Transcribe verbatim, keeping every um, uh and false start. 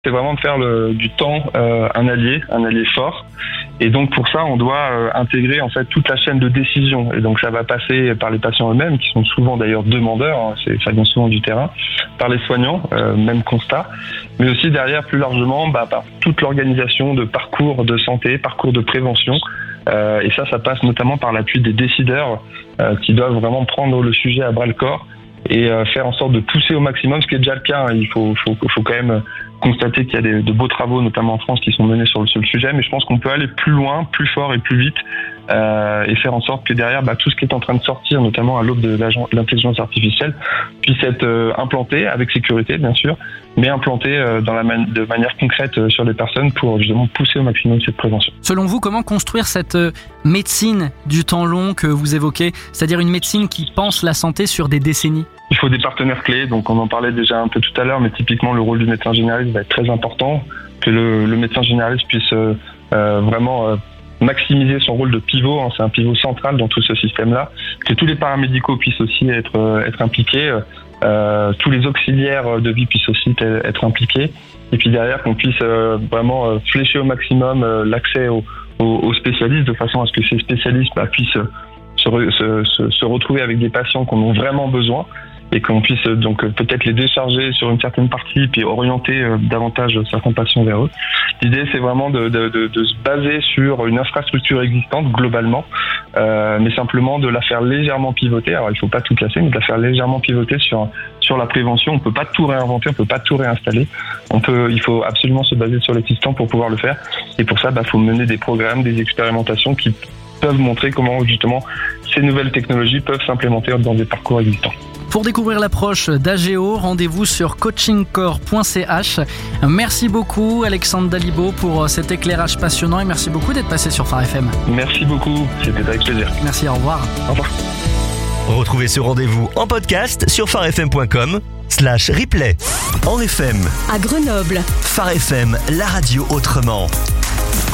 C'est vraiment de faire le, du temps euh, un allié, un allié fort. Et donc pour ça, on doit euh, intégrer en fait toute la chaîne de décision. Et donc ça va passer par les patients eux-mêmes, qui sont souvent d'ailleurs demandeurs, hein, c'est, ça vient souvent du terrain, par les soignants, euh, même constat, mais aussi derrière plus largement bah, par toute l'organisation de parcours de santé, parcours de prévention. Euh, et ça, ça passe notamment par l'appui des décideurs euh, qui doivent vraiment prendre le sujet à bras le corps et euh, faire en sorte de pousser au maximum, ce qui est déjà le cas. Hein. Il faut, faut, faut quand même constater qu'il y a des, de beaux travaux, notamment en France, qui sont menés sur le, sur le sujet, mais je pense qu'on peut aller plus loin, plus fort et plus vite euh, et faire en sorte que derrière, bah, tout ce qui est en train de sortir, notamment à l'aube de l'intelligence artificielle, puisse être euh, implanté avec sécurité, bien sûr, mais implanté euh, dans la man- de manière concrète euh, sur les personnes pour justement pousser au maximum cette prévention. Selon vous, comment construire cette euh, médecine du temps long que vous évoquez, c'est-à-dire une médecine qui pense la santé sur des décennies? Il faut des partenaires clés, donc on en parlait déjà un peu tout à l'heure, mais typiquement le rôle du médecin généraliste va être très important, que le, le médecin généraliste puisse euh, euh, vraiment euh, maximiser son rôle de pivot, hein, c'est un pivot central dans tout ce système-là, que tous les paramédicaux puissent aussi être, euh, être impliqués, euh, tous les auxiliaires de vie puissent aussi t- être impliqués, et puis derrière qu'on puisse euh, vraiment euh, flécher au maximum euh, l'accès aux, aux, aux spécialistes, de façon à ce que ces spécialistes bah, puissent se, re, se, se, se retrouver avec des patients qu'on a vraiment besoin, et qu'on puisse donc peut-être les décharger sur une certaine partie puis orienter euh, davantage certains patients vers eux. L'idée, c'est vraiment de, de, de, de se baser sur une infrastructure existante globalement, euh, mais simplement de la faire légèrement pivoter. Alors, il ne faut pas tout casser, mais de la faire légèrement pivoter sur sur la prévention. On ne peut pas tout réinventer, on ne peut pas tout réinstaller. On peut, il faut absolument se baser sur l'existant pour pouvoir le faire. Et pour ça, bah, faut mener des programmes, des expérimentations qui peuvent montrer comment justement ces nouvelles technologies peuvent s'implémenter dans des parcours existants. Pour découvrir l'approche d'Ageo, rendez-vous sur coaching core point c h. Merci beaucoup Alexandre Dalibo pour cet éclairage passionnant et merci beaucoup d'être passé sur Phare F M. Merci beaucoup, c'était avec plaisir. Merci, au revoir. Au revoir. Retrouvez ce rendez-vous en podcast sur pharefm point com slash replay. En F M. À Grenoble. Phare F M, la radio autrement.